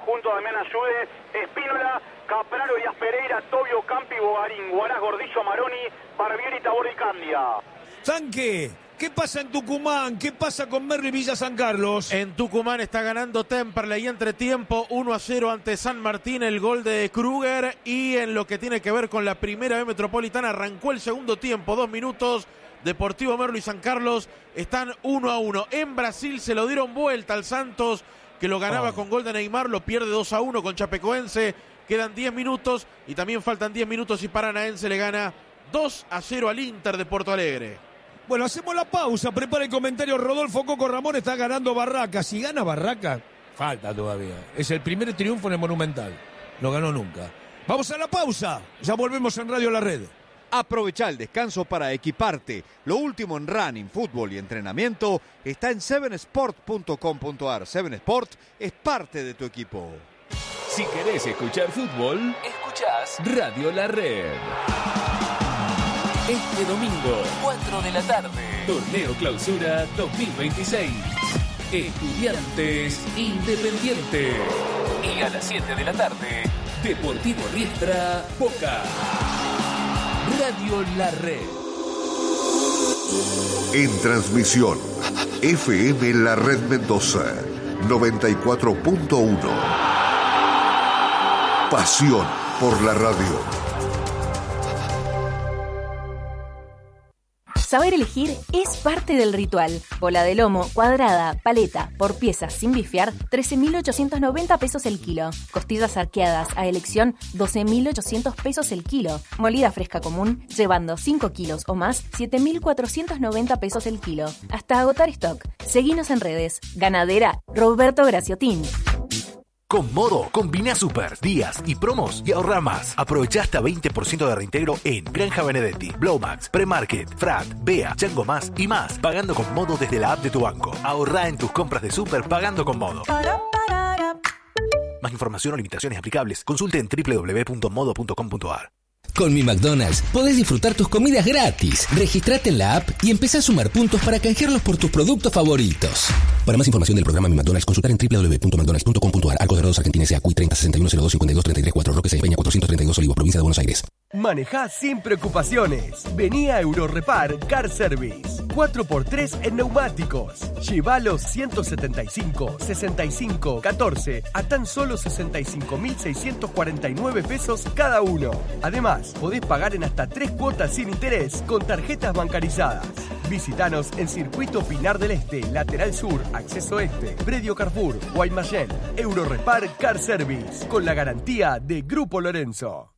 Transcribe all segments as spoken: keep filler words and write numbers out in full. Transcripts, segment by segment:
junto a Damián Ayude, Espínola, Capraro, Díaz Pereira, Tobio, Campi, Bogarín, Guarás, Gordillo, Maroni, Barbieri, Tabor y Candia. Tanque, ¿qué pasa en Tucumán? ¿Qué pasa con Merry Villa San Carlos? En Tucumán está ganando Temperley entre tiempo uno a cero ante San Martín, el gol de Kruger. Y en lo que tiene que ver con la primera B Metropolitana, arrancó el segundo tiempo, dos minutos. Deportivo Merlo y San Carlos están uno a uno. En Brasil se lo dieron vuelta al Santos, que lo ganaba oh. con gol de Neymar, lo pierde dos a uno con Chapecoense. Quedan diez minutos y también faltan diez minutos y Paranaense le gana dos a cero al Inter de Porto Alegre. Bueno, hacemos la pausa, prepara el comentario Rodolfo Coco Ramón, está ganando Barraca. Si gana Barraca, falta todavía. Es el primer triunfo en el Monumental, no ganó nunca. Vamos a la pausa, ya volvemos en Radio La Red. Aprovecha el descanso para equiparte. Lo último en running, fútbol y entrenamiento está en seven sport punto com punto a r. seven Sport es parte de tu equipo. Si querés escuchar fútbol, escuchás Radio La Red. Este domingo, cuatro de la tarde, Torneo Clausura dos mil veintiséis. Estudiantes Independiente. Y a las siete de la tarde, Deportivo Riestra Boca. Radio La Red. En transmisión, F M La Red Mendoza, noventa y cuatro punto uno. Pasión por la radio. Saber elegir es parte del ritual. Bola de lomo, cuadrada, paleta, por piezas sin bifear, trece mil ochocientos noventa pesos el kilo. Costillas arqueadas a elección, doce mil ochocientos pesos el kilo. Molida fresca común, llevando cinco kilos o más, siete mil cuatrocientos noventa pesos el kilo. Hasta agotar stock. Seguinos en redes. Ganadera Roberto Graciotín. Con Modo, combina super, días y promos y ahorra más. Aprovecha hasta veinte por ciento de reintegro en Granja Benedetti, Blowmax, Premarket, Frat, Bea, Chango Más y más, pagando con Modo desde la app de tu banco. Ahorra en tus compras de super pagando con Modo. Más información o limitaciones aplicables, consulte en doble u doble u doble u punto modo punto com punto a r. Con Mi McDonald's podés disfrutar tus comidas gratis. Registrate en la app y empezá a sumar puntos para canjearlos por tus productos favoritos. Para más información del programa Mi McDonald's, consultar en doble u doble u doble u punto mcdonalds punto com punto a r. Arcos Dorados Argentina S A Q I treinta sesenta y uno cero dos cincuenta y dos treinta y tres cuatro, Roque seis Peña cuatrocientos treinta y dos Olivos, provincia de Buenos Aires. Manejá sin preocupaciones. Vení a Eurorepar Car Service. cuatro por tres en neumáticos. Llevalos ciento setenta y cinco, sesenta y cinco, catorce a tan solo sesenta y cinco mil seiscientos cuarenta y nueve pesos cada uno. Además, podés pagar en hasta tres cuotas sin interés con tarjetas bancarizadas. Visítanos en Circuito Pinar del Este, Lateral Sur, Acceso Este, Predio Carrefour, Guaymallén. Eurorepar Car Service, con la garantía de Grupo Lorenzo.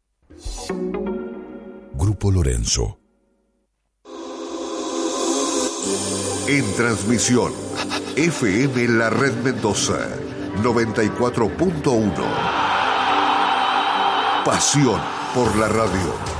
Grupo Lorenzo. En transmisión, F M La Red Mendoza, noventa y cuatro punto uno. Pasión por la radio.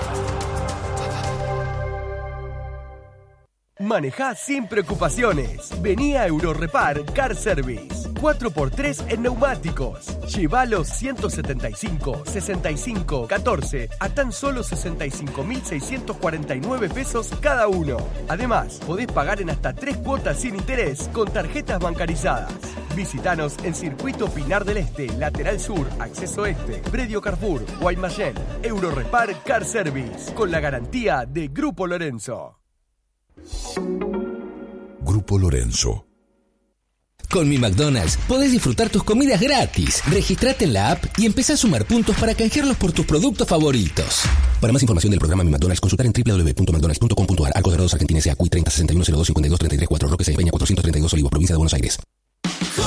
Manejá sin preocupaciones. Vení a Eurorepar Car Service. cuatro por tres en neumáticos. Llevalos ciento setenta y cinco, sesenta y cinco, catorce a tan solo sesenta y cinco mil seiscientos cuarenta y nueve pesos cada uno. Además, podés pagar en hasta tres cuotas sin interés con tarjetas bancarizadas. Visítanos en Circuito Pinar del Este, Lateral Sur, Acceso Este, Predio Carrefour, Guaymallén. Eurorepar Car Service, con la garantía de Grupo Lorenzo. Grupo Lorenzo. Con Mi McDonald's podés disfrutar tus comidas gratis. Registrate en la app y empezá a sumar puntos para canjearlos por tus productos favoritos. Para más información del programa Mi McDonald's, consultar en doble u doble u doble u punto mcdonalds punto com punto a r. Arcos Dorados Argentina S A Q I treinta sesenta y uno cero dos cincuenta y dos treinta y tres cuatro, Roque seis Peña cuatrocientos treinta y dos Olivos, provincia de Buenos Aires.